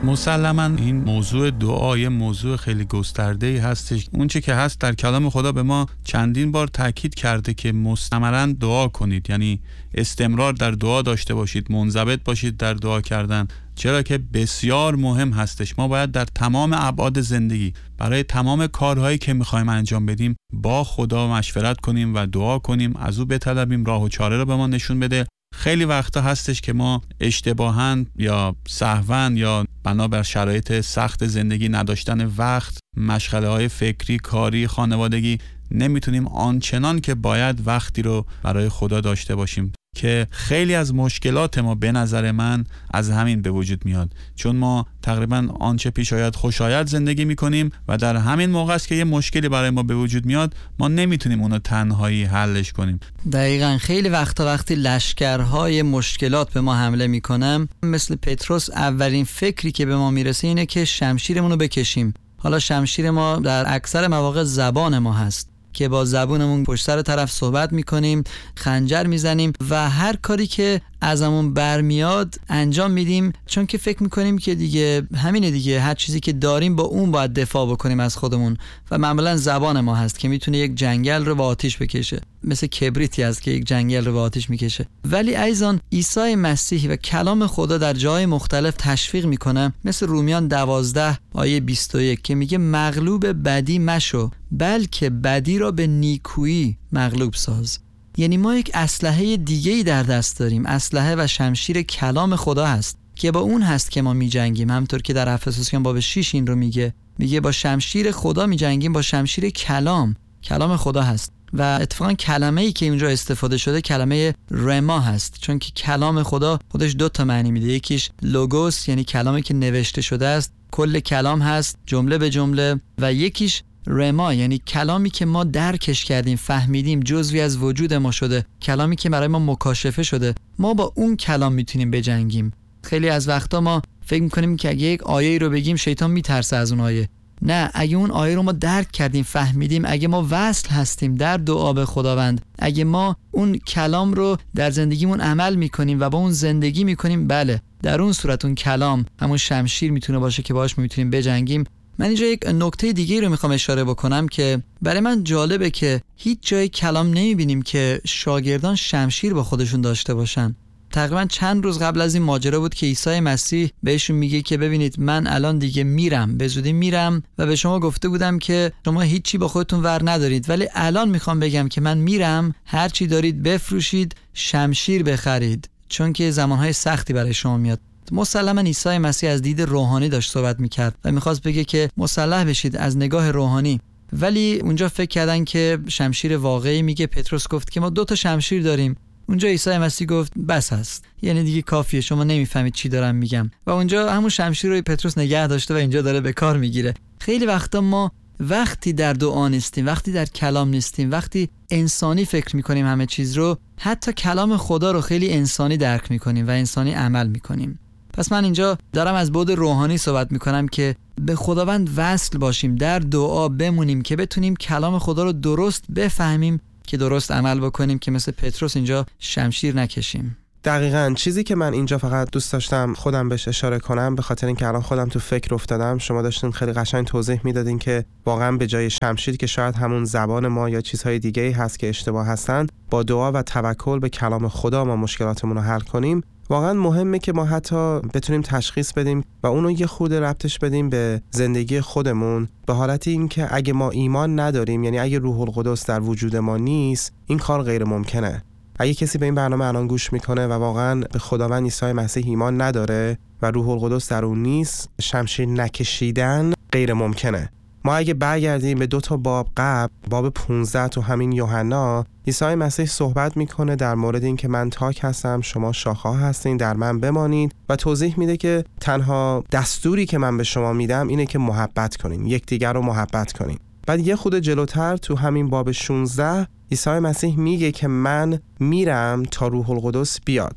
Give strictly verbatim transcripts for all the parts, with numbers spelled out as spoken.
مسلماً این موضوع دعای موضوع خیلی گسترده‌ای هستش. اون چه که هست در کلام خدا به ما چندین بار تاکید کرده که مستمراً دعا کنید، یعنی استمرار در دعا داشته باشید، منضبط باشید در دعا کردن، چرا که بسیار مهم هستش. ما باید در تمام ابعاد زندگی برای تمام کارهایی که می‌خوایم انجام بدیم با خدا مشورت کنیم و دعا کنیم، از او بطلبیم راه و چاره رو به ما نشون بده. خیلی وقتا هستش که ما اشتباهاً یا سهواً یا بنابر شرایط سخت زندگی، نداشتن وقت، مشغله‌های فکری، کاری، خانوادگی، نمیتونیم آنچنان که باید وقتی رو برای خدا داشته باشیم که خیلی از مشکلات ما به نظر من از همین به وجود میاد، چون ما تقریبا آنچه پیش آید خوشایند زندگی میکنیم و در همین موقع است که یه مشکلی برای ما به وجود میاد ما نمیتونیم اونو تنهایی حلش کنیم. دقیقاً. خیلی وقتا وقتی لشکرهای مشکلات به ما حمله میکنن، مثل پتروس، اولین فکری که به ما میرسه اینه که شمشیرمون رو بکشیم. حالا شمشیر ما در اکثر مواقع زبان ما هست که با زبونمون پشت سر طرف صحبت میکنیم، خنجر میزنیم و هر کاری که ازمون برمیاد انجام میدیم، چون که فکر میکنیم که دیگه همینه دیگه، هر چیزی که داریم با اون باید دفاع بکنیم از خودمون. و معمولا زبان ما هست که میتونه یک جنگل رو به آتیش بکشه، مثل کبریتی است که یک جنگل رو به آتیش میکشه. ولی عزیزان، عیسی مسیح و کلام خدا در جای مختلف تشویق میکنه، مثل رومیان دوازده آیه بیست و یک که میگه مغلوب بدی مشو، بلکه بدی را به نیکویی مغلوب ساز. یعنی ما یک اسلحه دیگه‌ای در دست داریم، اسلحه و شمشیر کلام خدا هست که با اون هست که ما می‌جنگیم. همونطور که در افسوسیان باب شش این رو میگه، میگه با شمشیر خدا می‌جنگیم، با شمشیر کلام. کلام خدا هست و اتفاقا کلمه‌ای که اینجا استفاده شده کلمه رما هست، چون که کلام خدا خودش دو تا معنی میده. یکیش لوگوس، یعنی کلامی که نوشته شده است، کل کلام هست جمله به جمله، و یکیش رما، یعنی کلامی که ما درکش کردیم، فهمیدیم، جزوی از وجود ما شده، کلامی که برای ما مکاشفه شده. ما با اون کلام میتونیم بجنگیم. خیلی از وقتا ما فکر میکنیم که اگه یک آیه رو بگیم شیطان میترسه از اون آیه. نه، اگه اون آیه رو ما درک کردیم، فهمیدیم، اگه ما وصل هستیم در دعا به خداوند، اگه ما اون کلام رو در زندگیمون عمل میکنیم و با اون زندگی میکنیم، بله، در اون صورت اون کلام همون شمشیر میتونه باشه که باهاش میتونیم بجنگیم. من اینجا یک نکته دیگه رو میخوام اشاره بکنم که برای من جالبه که هیچ جای کلام نمیبینیم که شاگردان شمشیر با خودشون داشته باشن. تقریبا چند روز قبل از این ماجرا بود که عیسی مسیح بهشون میگه که ببینید من الان دیگه میرم، به زودی میرم و به شما گفته بودم که شما هیچی با خودتون ور ندارید، ولی الان میخوام بگم که من میرم، هر چی دارید بفروشید، شمشیر بخرید، چون که زمانهای سختی برای شما میاد. مسلماً عیسی مسیح از دید روحانی داشت صحبت میکرد و میخواست بگه که مسلح بشید از نگاه روحانی، ولی اونجا فکر کردن که شمشیر واقعی. میگه پتروس گفت که ما دو تا شمشیر داریم. اونجا عیسی مسیح گفت بس هست، یعنی دیگه کافیه، شما نمیفهمید چی دارم میگم. و اونجا همون شمشیر رو پتروس نگه داشته و اینجا داره به کار میگیره. خیلی وقتا ما وقتی در دعا نیستیم، وقتی در کلام نیستیم، وقتی انسانی فکر میکنیم همه چیز رو، حتی کلام خدا رو خیلی انسانی درک میکنیم و انسانی عمل میکنیم. پس من اینجا دارم از بعد روحانی صحبت میکنم که به خداوند وصل باشیم، در دعا بمونیم که بتونیم کلام خدا رو درست بفهمیم، که درست عمل بکنیم، که مثل پتروس اینجا شمشیر نکشیم. دقیقاً چیزی که من اینجا فقط دوست داشتم خودم بهش اشاره کنم، به خاطر اینکه الان خودم تو فکر افتادم، شما داشتین خیلی قشنگ توضیح میدادین که واقعاً به جای شمشیر که شاید همون زبان ما یا چیزهای دیگه‌ای هست که اشتباه هستن، با دعا و توکل به کلام خدا ما مشکلاتمون رو حل کنیم. واقعا مهمه که ما حتی بتونیم تشخیص بدیم و اونو یه خود ربطش بدیم به زندگی خودمون، به حالتی این که اگه ما ایمان نداریم، یعنی اگه روح القدس در وجود ما نیست، این کار غیر ممکنه. اگه کسی به این برنامه الان گوش میکنه و واقعا به خداوند عیسی مسیح ایمان نداره و روح القدس در اون نیست، شمشیر نکشیدن غیر ممکنه. ما اگه برگردیم به دو تا باب قبل، باب پانزده تو همین یوحنا، عیسی مسیح صحبت میکنه در مورد این که من تاک هستم، شما شاخه‌ها هستین، در من بمانید، و توضیح میده که تنها دستوری که من به شما میدم اینه که محبت کنین، یکدیگر رو محبت کنین. بعد یه خود جلوتر تو همین باب شانزده عیسی مسیح میگه که من میرم تا روح القدس بیاد، و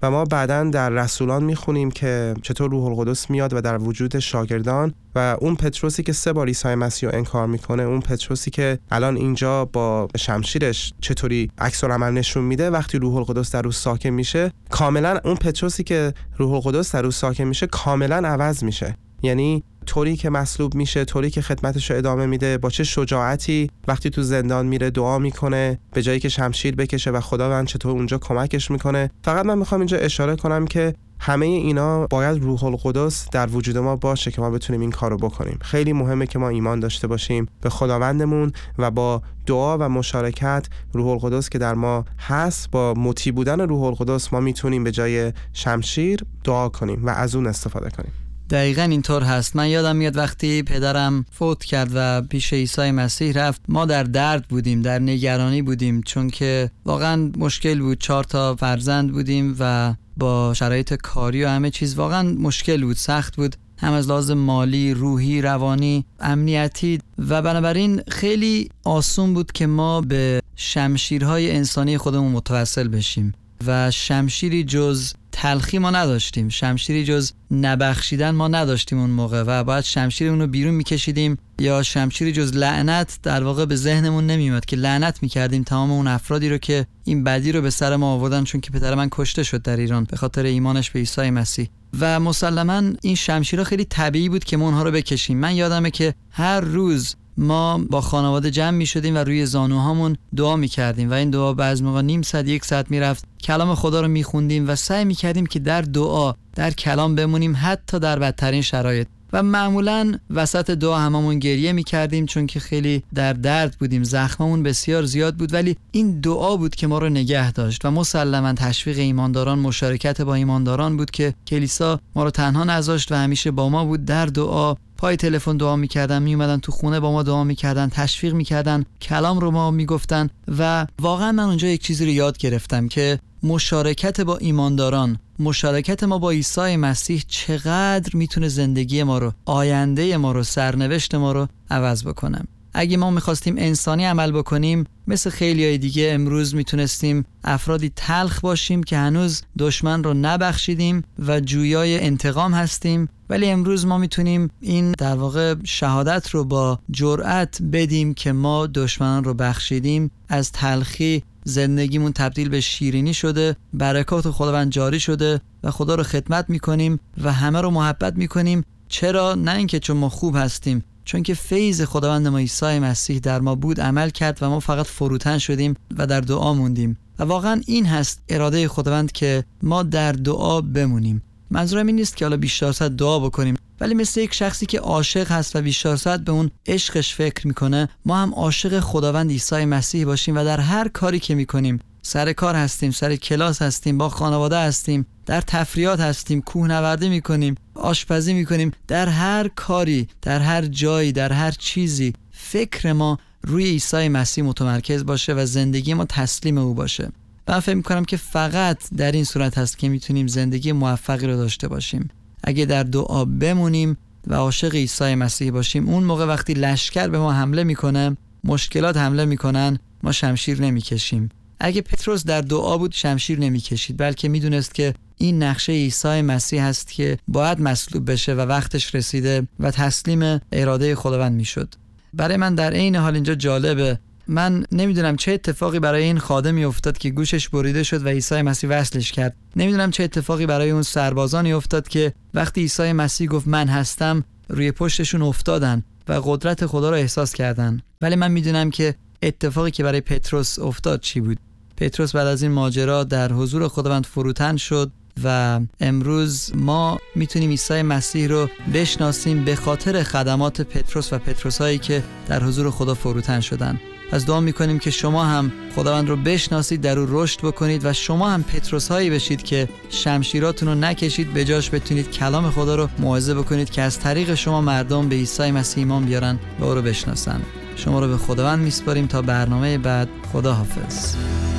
و ما بعداً در رسولان میخونیم که چطور روح القدس میاد و در وجود شاگردان و اون پتروسی که سه بار عیسی مسیح رو انکار میکنه، اون پتروسی که الان اینجا با شمشیرش چطوری عکس العمل نشون میده، وقتی روح القدس در او ساکن میشه کاملا اون پتروسی که روح القدس در او ساکن میشه کاملا عوض میشه. یعنی طوری که مصلوب میشه، طوری که خدمتش رو ادامه میده، با چه شجاعتی وقتی تو زندان میره دعا میکنه به جایی که شمشیر بکشه و خداوند چطور اونجا کمکش میکنه. فقط من میخوام اینجا اشاره کنم که همه اینا باید روح القدس در وجود ما باشه که ما بتونیم این کارو بکنیم. خیلی مهمه که ما ایمان داشته باشیم به خداوندمون و با دعا و مشارکت روح القدس که در ما هست، با مطیع بودن روح القدس ما میتونیم به جای شمشیر دعا کنیم و از اون استفاده کنیم. دقیقاً اینطور هست. من یادم میاد وقتی پدرم فوت کرد و پیش عیسی مسیح رفت، ما در درد بودیم، در نگرانی بودیم، چون که واقعاً مشکل بود. چهار تا فرزند بودیم و با شرایط کاری و همه چیز واقعاً مشکل بود، سخت بود، هم از لحاظ مالی، روحی، روانی، امنیتی، و بنابراین خیلی آسون بود که ما به شمشیرهای انسانی خودمون متوسل بشیم و شمشیری جز تلخی ما نداشتیم، شمشیری جز نبخشیدن ما نداشتیم اون موقع و باید شمشیرمون رو بیرون میکشیدیم، یا شمشیری جز لعنت در واقع به ذهنمون نمیومد که لعنت میکردیم تمام اون افرادی رو که این بدی رو به سر ما آوردن، چون که پدر من کشته شد در ایران به خاطر ایمانش به عیسی مسیح. و مسلماً این شمشیرها خیلی طبیعی بود که ما اونها رو بکشیم. من یادمه که هر روز ما با خانواده جمع می شدیم و روی زانوهامون دعا می کردیم و این دعا بعضی موقع نیم ساعت یک ساعت می رفت. کلام خدا رو می خوندیم و سعی می کردیم که در دعا در کلام بمونیم حتی در بدترین شرایط. و معمولاً وسط دعا هممون گریه می کردیم چون که خیلی در درد بودیم، زخممون بسیار زیاد بود، ولی این دعا بود که ما رو نگه داشت. و مسلماً تشویق ایمانداران، مشارکت با ایمانداران بود که کلیسا ما رو تنها نذاشت و همیشه با ما بود. در دعا پای تلفن دعا میکردن، میومدن تو خونه با ما دعا میکردن، تشویق میکردن، کلام رو ما میگفتن. و واقعا من اونجا یک چیزی رو یاد گرفتم که مشارکت با ایمانداران، مشارکت ما با عیسی مسیح چقدر میتونه زندگی ما رو، آینده ما رو، سرنوشت ما رو عوض بکنه. اگه ما میخواستیم انسانی عمل بکنیم، مثل خیلیای دیگه امروز میتونستیم افرادی تلخ باشیم که هنوز دشمن رو نبخشیدیم و جویای انتقام هستیم، ولی امروز ما میتونیم این در واقع شهادت رو با جرأت بدیم که ما دشمنان رو بخشیدیم، از تلخی زندگیمون تبدیل به شیرینی شده، برکات خداوند جاری شده و خدا رو خدمت میکنیم و همه رو محبت میکنیم. چرا؟ نه اینکه چون ما خوب هستیم، چون که فیض خداوند ما عیسی مسیح در ما بود، عمل کرد و ما فقط فروتن شدیم و در دعا موندیم. و واقعا این هست اراده خداوند که ما در دعا بمونیم. منظورم این نیست که حالا بیشتر ساعت دعا بکنیم، ولی مثل یک شخصی که عاشق هست و بیشتر ساعت به اون عشقش فکر میکنه، ما هم عاشق خداوند عیسی مسیح باشیم و در هر کاری که میکنیم، سر کار هستیم، سر کلاس هستیم، با خانواده هستیم، در تفریحات هستیم، کوهنوردی میکنیم، آشپزی میکنیم، در هر کاری، در هر جایی، در هر چیزی فکر ما روی عیسی مسیح متمرکز باشه و زندگی ما تسلیم او باشه. من فکر میکنم که فقط در این صورت هست که میتونیم زندگی موفقی رو داشته باشیم. اگه در دعا بمونیم و عاشق عیسی مسیح باشیم، اون موقع وقتی لشکر به ما حمله میکنه، مشکلات حمله میکنن، ما شمشیر نمیکشیم. اگه پتروس در دعا بود شمشیر نمیکشید، بلکه میدونست که این نقشه عیسی مسیح هست که باید مصلوب بشه و وقتش رسیده و تسلیم اراده خداوند میشد. برای من در عین حال اینجا جالبه، من نمیدونم چه اتفاقی برای این خادمی افتاد که گوشش بریده شد و عیسی مسیح وصلش کرد. نمیدونم چه اتفاقی برای اون سربازانی افتاد که وقتی عیسی مسیح گفت من هستم، روی پشتشون افتادن و قدرت خدا رو احساس کردن. ولی من میدونم که اتفاقی که برای پتروس افتاد چی بود. پتروس بعد از این ماجرا در حضور خداوند فروتن شد و امروز ما میتونیم عیسی مسیح رو بشناسیم به خاطر خدمات پتروس و پتروسایی که در حضور خدا فروتن شدن. پس دعا میکنیم که شما هم خداوند رو بشناسید، در او رشد بکنید و شما هم پتروس هایی بشید که شمشیراتون رو نکشید، به جاش بتونید کلام خدا رو موعظه بکنید که از طریق شما مردم به عیسی مسیح ایمان بیارن و او رو بشناسن. شما رو به خداوند میسپاریم تا برنامه بعد. خدا حافظ.